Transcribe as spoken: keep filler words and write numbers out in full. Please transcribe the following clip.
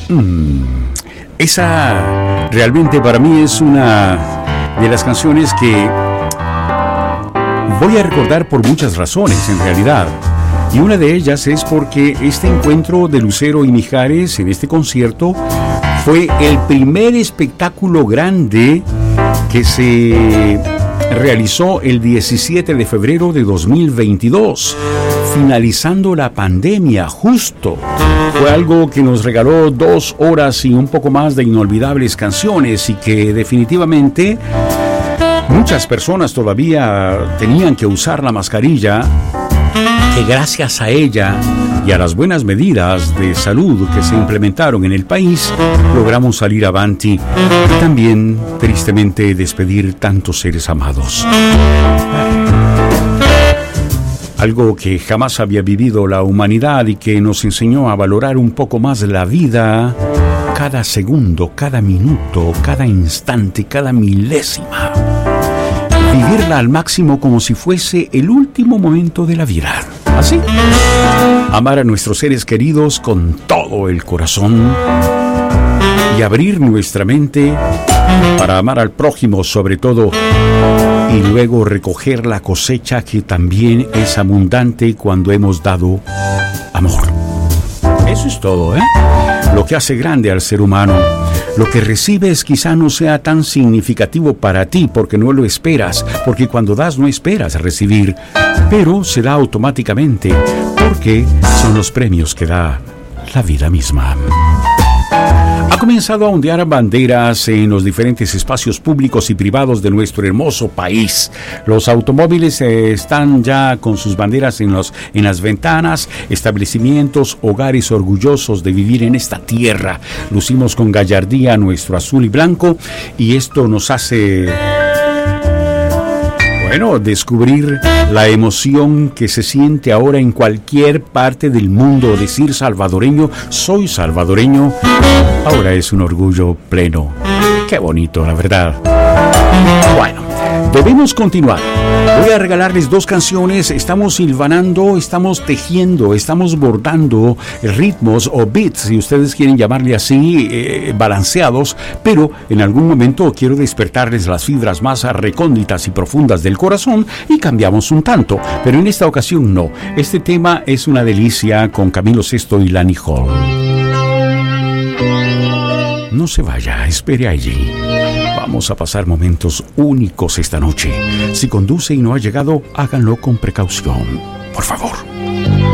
Mm, esa realmente para mí es una de las canciones que voy a recordar por muchas razones en realidad. Y una de ellas es porque este encuentro de Lucero y Mijares en este concierto fue el primer espectáculo grande que se realizó el diecisiete de febrero de dos mil veintidós, finalizando la pandemia justo. Fue algo que nos regaló dos horas y un poco más de inolvidables canciones y que definitivamente muchas personas todavía tenían que usar la mascarilla, que gracias a ella y a las buenas medidas de salud que se implementaron en el país, logramos salir avanti y también, tristemente, despedir tantos seres amados. Algo que jamás había vivido la humanidad y que nos enseñó a valorar un poco más la vida, cada segundo, cada minuto, cada instante, cada milésima. Vivirla al máximo como si fuese el último momento de la vida. Así. Amar a nuestros seres queridos con todo el corazón y abrir nuestra mente para amar al prójimo sobre todo y luego recoger la cosecha que también es abundante cuando hemos dado amor. Eso es todo, ¿eh? Lo que hace grande al ser humano. Lo que recibes quizá no sea tan significativo para ti porque no lo esperas, porque cuando das no esperas recibir, pero se da automáticamente porque son los premios que da la vida misma. Ha comenzado a ondear banderas en los diferentes espacios públicos y privados de nuestro hermoso país. Los automóviles eh, están ya con sus banderas en, los, en las ventanas, establecimientos, hogares orgullosos de vivir en esta tierra. Lucimos con gallardía nuestro azul y blanco y esto nos hace... Bueno, descubrir la emoción que se siente ahora en cualquier parte del mundo. Decir salvadoreño, soy salvadoreño, ahora es un orgullo pleno. Qué bonito, la verdad. Bueno, debemos continuar. Voy a regalarles dos canciones. Estamos silvanando, estamos tejiendo, estamos bordando ritmos o beats, si ustedes quieren llamarle así, eh, balanceados, pero en algún momento quiero despertarles las fibras más recónditas y profundas del corazón y cambiamos un tanto, pero en esta ocasión no. Este tema es una delicia con Camilo Sesto y Lani Hall. No se vaya, espere allí. Vamos a pasar momentos únicos esta noche. Si conduce y no ha llegado, háganlo con precaución, por favor.